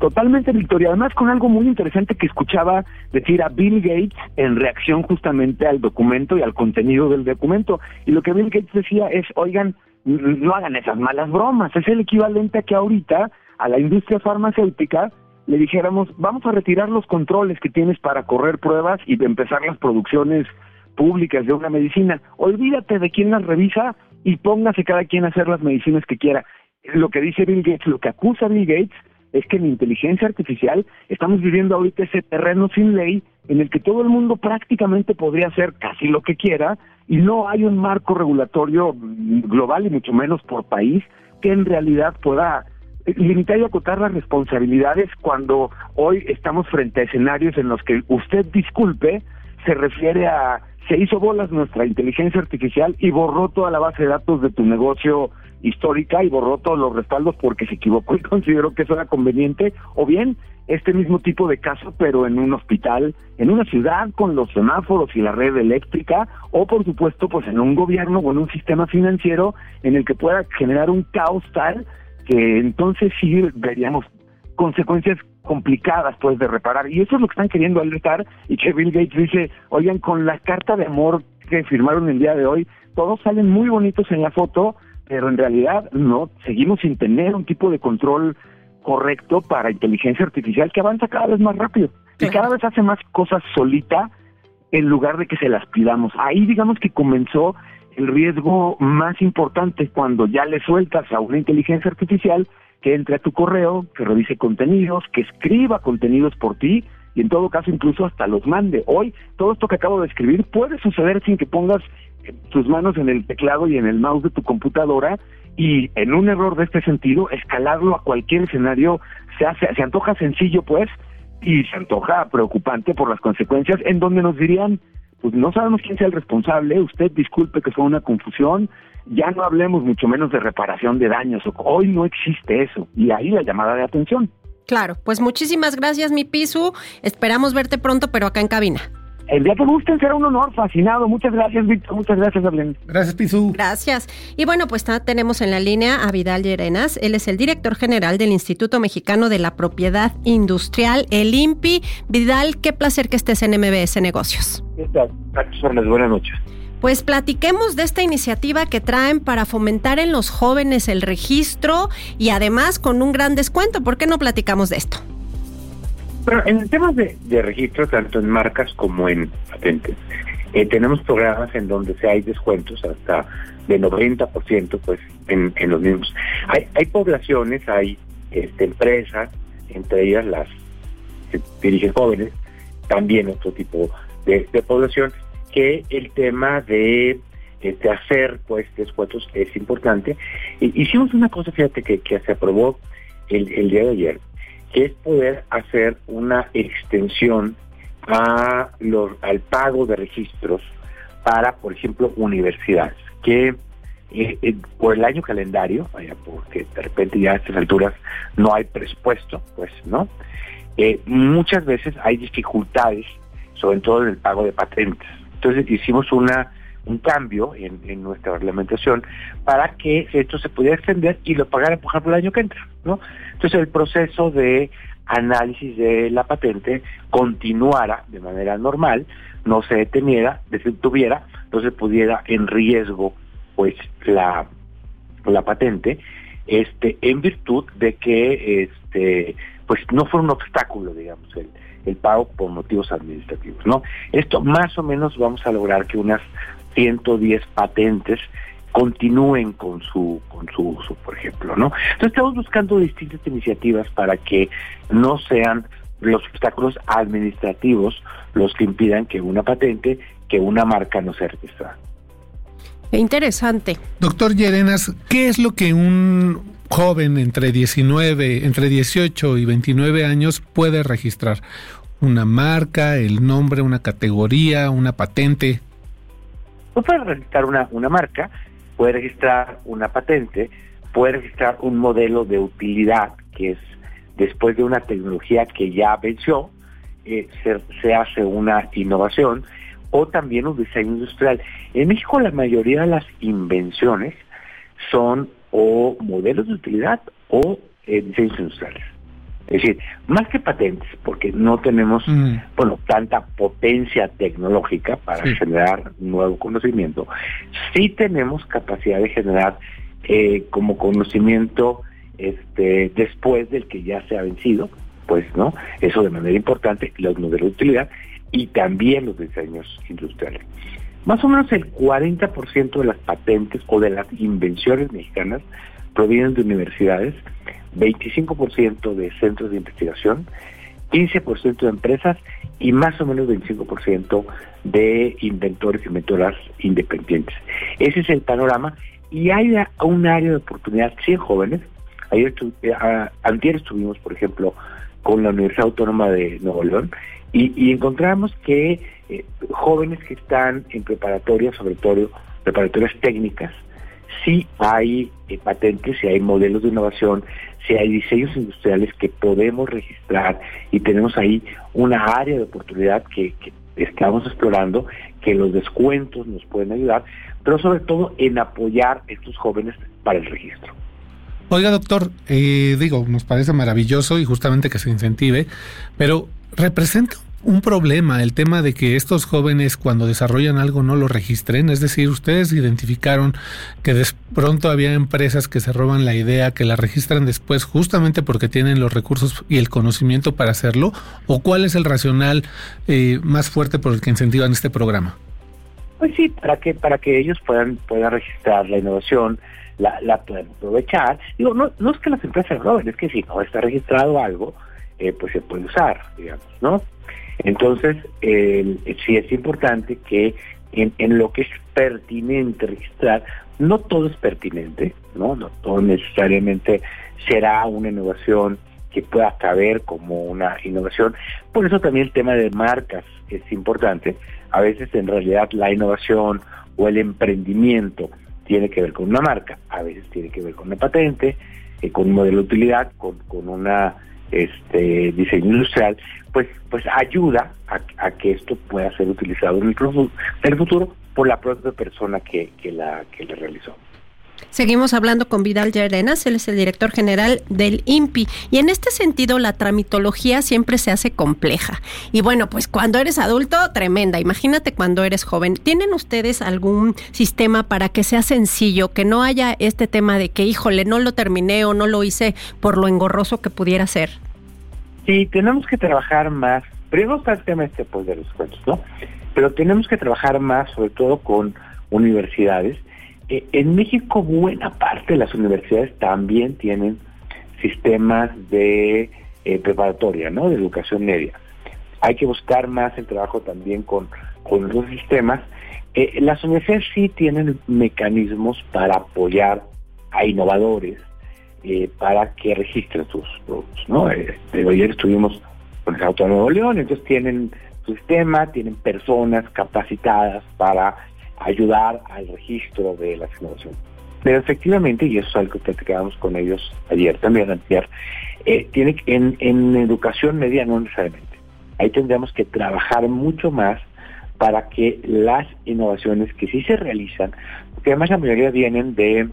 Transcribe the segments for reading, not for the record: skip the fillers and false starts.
Totalmente, Víctor, y además con algo muy interesante que escuchaba decir a Bill Gates en reacción justamente al documento y al contenido del documento. Y lo que Bill Gates decía es, oigan, no hagan esas malas bromas. Es el equivalente a que ahorita a la industria farmacéutica le dijéramos, vamos a retirar los controles que tienes para correr pruebas y empezar las producciones públicas de una medicina. Olvídate de quién las revisa y póngase cada quien a hacer las medicinas que quiera. Lo que dice Bill Gates, lo que acusa Bill Gates, es que en inteligencia artificial estamos viviendo ahorita ese terreno sin ley en el que todo el mundo prácticamente podría hacer casi lo que quiera y no hay un marco regulatorio global y mucho menos por país que en realidad pueda limitar y acotar las responsabilidades cuando hoy estamos frente a escenarios en los que usted disculpe, se refiere a se hizo bolas nuestra inteligencia artificial y borró toda la base de datos de tu negocio histórica y borró todos los respaldos porque se equivocó y consideró que eso era conveniente, o bien este mismo tipo de caso pero en un hospital, en una ciudad con los semáforos y la red eléctrica, o por supuesto pues en un gobierno o en un sistema financiero en el que pueda generar un caos tal que entonces sí veríamos consecuencias complicadas pues de reparar, y eso es lo que están queriendo alertar, y que Bill Gates dice, oigan, con la carta de amor que firmaron el día de hoy, todos salen muy bonitos en la foto, pero en realidad no, seguimos sin tener un tipo de control correcto para inteligencia artificial que avanza cada vez más rápido, y cada vez hace más cosas solita en lugar de que se las pidamos. Ahí digamos que comenzó el riesgo más importante, cuando ya le sueltas a una inteligencia artificial que entre a tu correo, que revise contenidos, que escriba contenidos por ti, y en todo caso incluso hasta los mande. Hoy, todo esto que acabo de escribir puede suceder sin que pongas tus manos en el teclado y en el mouse de tu computadora, y en un error de este sentido, escalarlo a cualquier escenario se antoja sencillo, pues, y se antoja preocupante por las consecuencias, en donde nos dirían, pues no sabemos quién sea el responsable, usted disculpe que fue una confusión, ya no hablemos mucho menos de reparación de daños, hoy no existe eso, y ahí la llamada de atención. Claro, pues muchísimas gracias, mi Pisu, esperamos verte pronto, pero acá en cabina. El día que gusten será un honor, fascinado. Muchas gracias, Víctor. Muchas gracias, Arlene. Gracias, Pisu. Gracias. Y bueno, pues tenemos en la línea a Vidal Llerenas. Él es el director general del Instituto Mexicano de la Propiedad Industrial, el INPI. Vidal, qué placer que estés en MBS Negocios. ¿Qué tal? Buenas noches. Pues platiquemos de esta iniciativa que traen para fomentar en los jóvenes el registro y además con un gran descuento. ¿Por qué no platicamos de esto? Bueno, en temas de registro, tanto en marcas como en patentes, tenemos programas en donde hay descuentos hasta de 90%, pues, en los mismos. Hay poblaciones, hay empresas, entre ellas las que dirigen jóvenes, también otro tipo de población, que el tema de hacer, pues, descuentos es importante. Hicimos una cosa, fíjate, que se aprobó el día de ayer, que es poder hacer una extensión al pago de registros para, por ejemplo, universidades, que por el año calendario, porque de repente ya a estas alturas no hay presupuesto, pues, ¿no? Muchas veces hay dificultades, sobre todo en el pago de patentes. Entonces hicimos un cambio en nuestra reglamentación para que esto se pudiera extender y lo pagara, por ejemplo, el año que entra, ¿no? Entonces el proceso de análisis de la patente continuara de manera normal, no se detuviera, no se pudiera en riesgo, pues, la patente, en virtud de que, pues, no fue un obstáculo, digamos, el pago por motivos administrativos, ¿no? Esto más o menos vamos a lograr que unas 110 patentes continúen con su uso, por ejemplo, ¿no? Entonces estamos buscando distintas iniciativas para que no sean los obstáculos administrativos los que impidan que una patente, que una marca no sea registrada. Qué interesante. Doctor Llerenas, ¿qué es lo que un joven entre 18 y 29 años puede registrar? ¿Una marca, el nombre, una categoría, una patente? Pues puede registrar una marca, puede registrar una patente, puede registrar un modelo de utilidad, que es después de una tecnología que ya venció, se hace una innovación, o también un diseño industrial. En México la mayoría de las invenciones son o modelos de utilidad o diseños industriales. Es decir, más que patentes, porque no tenemos tanta potencia tecnológica para generar nuevo conocimiento, sí tenemos capacidad de generar como conocimiento después del que ya se ha vencido, pues, ¿no? Eso de manera importante, los modelos de utilidad y también los diseños industriales. Más o menos el 40% de las patentes o de las invenciones mexicanas provienen de universidades, 25% de centros de investigación, 15% de empresas y más o menos 25% de inventores y inventoras independientes. Ese es el panorama y hay un área de oportunidad, sí, en jóvenes. Antier estuvimos, por ejemplo, con la Universidad Autónoma de Nuevo León y encontramos que jóvenes que están en preparatorias, sobre todo preparatorias técnicas, sí hay patentes, sí hay modelos de innovación, sí hay diseños industriales que podemos registrar y tenemos ahí una área de oportunidad que estamos explorando, que los descuentos nos pueden ayudar, pero sobre todo en apoyar a estos jóvenes para el registro. Oiga, doctor, nos parece maravilloso y justamente que se incentive, pero representa un problema el tema de que estos jóvenes cuando desarrollan algo no lo registren. Es decir, ustedes identificaron que de pronto había empresas que se roban la idea, que la registran después justamente porque tienen los recursos y el conocimiento para hacerlo, ¿o cuál es el racional más fuerte por el que incentivan este programa? Pues sí, para que ellos puedan registrar la innovación, la pueden aprovechar. Digo, no es que las empresas roben, es que si no está registrado algo, pues se puede usar, digamos, ¿no? Entonces, sí es importante que en lo que es pertinente registrar, no todo es pertinente, no todo necesariamente será una innovación que pueda caber como una innovación. Por eso también el tema de marcas es importante. A veces en realidad la innovación o el emprendimiento tiene que ver con una marca, a veces tiene que ver con una patente, con un modelo de utilidad, con una diseño industrial, pues ayuda a que esto pueda ser utilizado en el futuro por la propia persona que la realizó. Seguimos hablando con Vidal Llerenas, él es el director general del INPI, y en este sentido la tramitología siempre se hace compleja. Y bueno, pues cuando eres adulto, tremenda, imagínate cuando eres joven. ¿Tienen ustedes algún sistema para que sea sencillo, que no haya este tema de que, híjole, no lo terminé o no lo hice por lo engorroso que pudiera ser? Sí, tenemos que trabajar más. Primero está el tema pues, de los cuentos, ¿no? Pero tenemos que trabajar más, sobre todo con universidades. En México, buena parte de las universidades también tienen sistemas de preparatoria, ¿no? De educación media. Hay que buscar más el trabajo también con los sistemas. Las universidades sí tienen mecanismos para apoyar a innovadores, para que registren sus productos, ¿no? Ayer estuvimos con el Autónoma de Nuevo León, entonces tienen su sistema, tienen personas capacitadas para ayudar al registro de las innovaciones. Pero efectivamente, y eso es algo que platicábamos con ellos ayer también, tiene en educación media no necesariamente. Ahí tendríamos que trabajar mucho más para que las innovaciones que sí se realizan, porque además la mayoría vienen de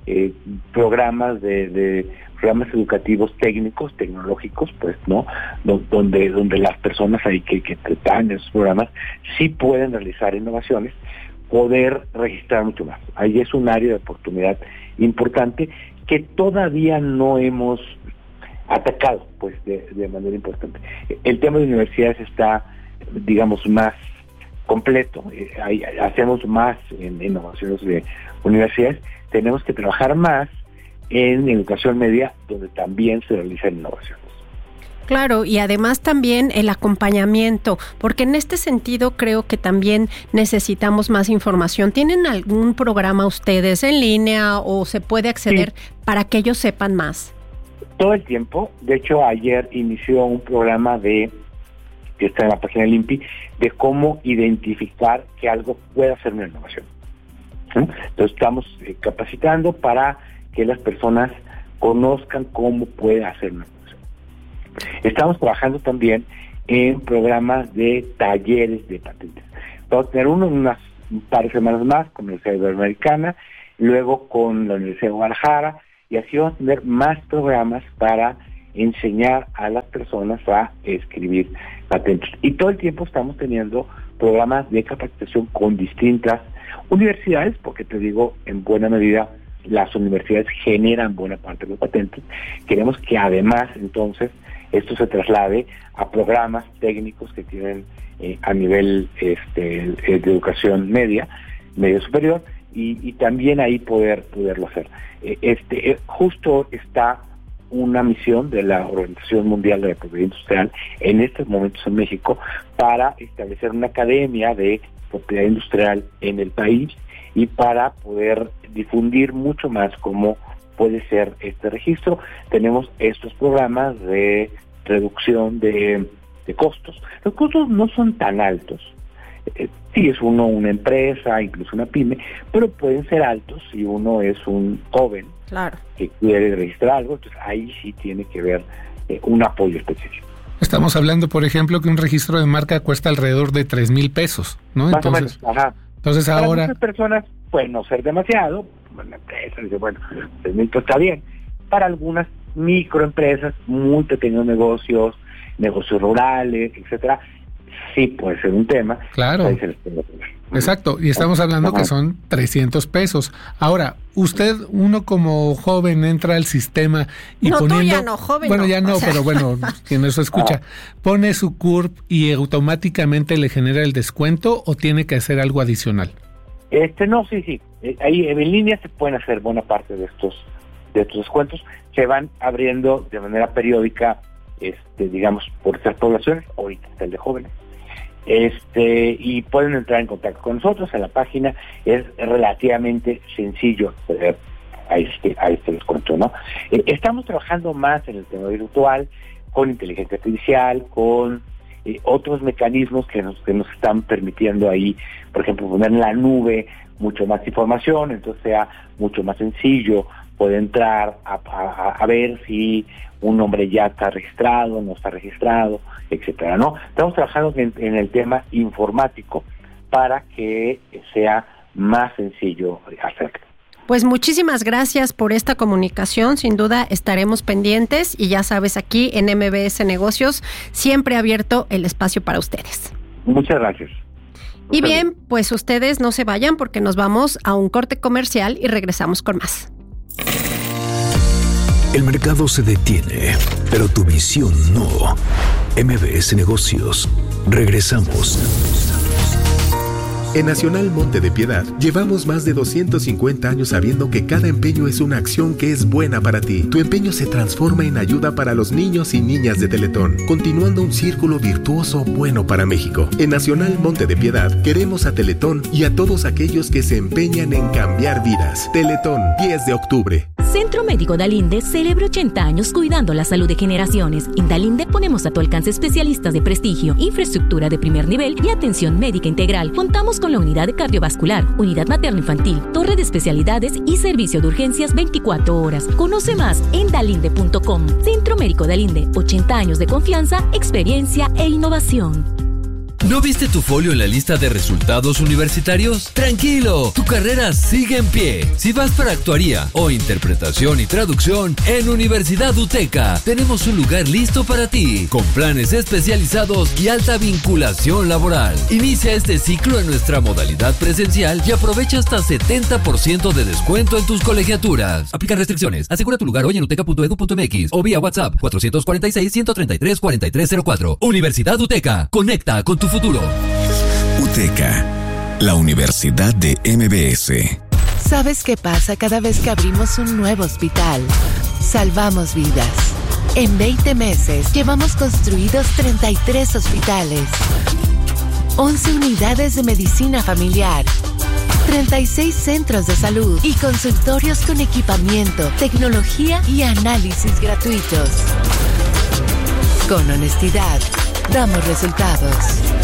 programas programas educativos técnicos, tecnológicos, pues, ¿no? Donde las personas ahí que están en esos programas sí pueden realizar innovaciones, poder registrar mucho más. Ahí es un área de oportunidad importante que todavía no hemos atacado, pues, de manera importante. El tema de universidades está, digamos, más completo. Hacemos más en innovaciones de universidades. Tenemos que trabajar más en educación media, donde también se realizan innovaciones. Claro, y además también el acompañamiento, porque en este sentido creo que también necesitamos más información. ¿Tienen algún programa ustedes en línea o se puede acceder para que ellos sepan más? Todo el tiempo. De hecho, ayer inició un programa que está en la página del INPI, de cómo identificar que algo pueda ser una innovación. Entonces estamos capacitando para que las personas conozcan cómo puede hacer una innovación. Estamos trabajando también en programas de talleres de patentes. Vamos a tener un par de semanas más con la Universidad Iberoamericana, luego con la Universidad de Guadalajara, y así vamos a tener más programas para enseñar a las personas a escribir patentes. Y todo el tiempo estamos teniendo programas de capacitación con distintas universidades, porque te digo, en buena medida las universidades generan buena parte de los patentes. Queremos que además entonces esto se traslade a programas técnicos que tienen a nivel de educación media superior, y también ahí poderlo hacer. Justo está una misión de la Organización Mundial de la Propiedad Industrial en estos momentos en México para establecer una academia de propiedad industrial en el país y para poder difundir mucho más cómo puede ser este registro. Tenemos estos programas de reducción de costos. Los costos no son tan altos. Si es uno una empresa, incluso una pyme, pero pueden ser altos si uno es un joven, claro, que quiere registrar algo. Entonces ahí sí tiene que ver un apoyo específico. Estamos hablando, por ejemplo, que un registro de marca cuesta alrededor de 3,000 pesos, ¿no? Más entonces, o menos, ajá. Entonces para ahora... muchas personas puede no ser demasiado. Una empresa dice, bueno, 3,000 pesos está bien. Para algunas microempresas, muy pequeños negocios rurales, etcétera, sí puede ser un tema. Claro. Exacto, y estamos hablando que son 300 pesos. Ahora, uno como joven entra al sistema y poniendo... Tú ya no, joven. Bueno, ya no, pero bueno, quien eso escucha, pone su CURP y automáticamente le genera el descuento, ¿o tiene que hacer algo adicional? No, sí. Ahí en línea se pueden hacer buena parte de estos descuentos. Se van abriendo de manera periódica, digamos, por estas poblaciones. Ahorita está el de jóvenes. Y pueden entrar en contacto con nosotros en la página. Es relativamente sencillo acceder a este descuento, ¿no? Estamos trabajando más en el tema virtual, con inteligencia artificial, con otros mecanismos que nos están permitiendo ahí, por ejemplo, poner en la nube mucho más información, entonces sea mucho más sencillo, puede entrar a ver si un nombre ya está registrado, no está registrado, etcétera, ¿no? Estamos trabajando en el tema informático para que sea más sencillo hacerlo. Pues muchísimas gracias por esta comunicación, sin duda estaremos pendientes y ya sabes, aquí en MBS Negocios siempre abierto el espacio para ustedes. Muchas gracias. Y bien, pues ustedes no se vayan porque nos vamos a un corte comercial y regresamos con más. El mercado se detiene, pero tu visión no. MBS Negocios. Regresamos. En Nacional Monte de Piedad, llevamos más de 250 años sabiendo que cada empeño es una acción que es buena para ti. Tu empeño se transforma en ayuda para los niños y niñas de Teletón, continuando un círculo virtuoso bueno para México. En Nacional Monte de Piedad, queremos a Teletón y a todos aquellos que se empeñan en cambiar vidas. Teletón, 10 de octubre. Centro Médico Dalinde celebra 80 años cuidando la salud de generaciones. En Dalinde ponemos a tu alcance especialistas de prestigio, infraestructura de primer nivel y atención médica integral. Contamos con la unidad de cardiovascular, unidad materno-infantil, torre de especialidades y servicio de urgencias 24 horas. Conoce más en dalinde.com. Centro Médico Dalinde, 80 años de confianza, experiencia e innovación. ¿No viste tu folio en la lista de resultados universitarios? ¡Tranquilo! Tu carrera sigue en pie. Si vas para actuaría o interpretación y traducción, en Universidad UTECA tenemos un lugar listo para ti, con planes especializados y alta vinculación laboral. Inicia este ciclo en nuestra modalidad presencial y aprovecha hasta 70% de descuento en tus colegiaturas. Aplica restricciones. Asegura tu lugar hoy en uteca.edu.mx o vía WhatsApp 446-133-4304. Universidad UTECA. Conecta con tu futuro. UTECA, la Universidad de MBS. ¿Sabes qué pasa cada vez que abrimos un nuevo hospital? Salvamos vidas. En 20 meses llevamos construidos 33 hospitales, 11 unidades de medicina familiar, 36 centros de salud y consultorios con equipamiento, tecnología y análisis gratuitos. Con honestidad, damos resultados.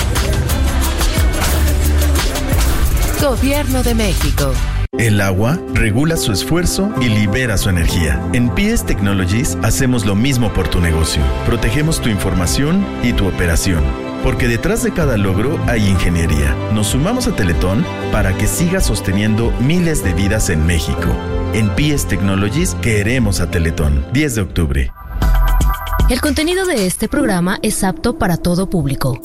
Gobierno de México. El agua regula su esfuerzo y libera su energía. En PS Technologies hacemos lo mismo por tu negocio. Protegemos tu información y tu operación. Porque detrás de cada logro hay ingeniería. Nos sumamos a Teletón para que siga sosteniendo miles de vidas en México. En PS Technologies queremos a Teletón. 10 de octubre. El contenido de este programa es apto para todo público.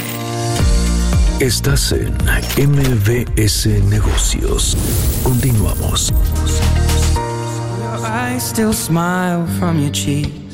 Estás en MBS Negocios. Continuamos. I still smile from your cheek.